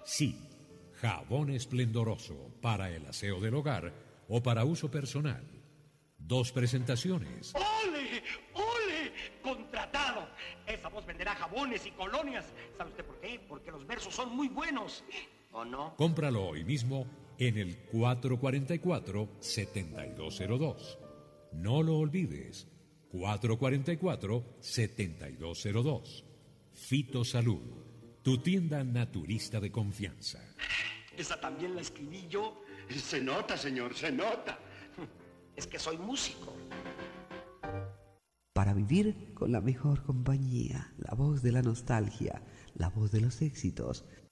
Sí, jabón esplendoroso para el aseo del hogar o para uso personal. 2 presentaciones. ¡Ole! ¡Ole! ¡Contratado! Esa voz venderá jabones y colonias. ¿Sabe usted por qué? Porque los versos son muy buenos. ¿O no? Cómpralo hoy mismo en el 444-7202. No lo olvides. 444-7202. Fitosalud, tu tienda naturista de confianza. Esa también la escribí yo. Se nota, señor, se nota. Es que soy músico. Para vivir con la mejor compañía, la voz de la nostalgia, la voz de los éxitos,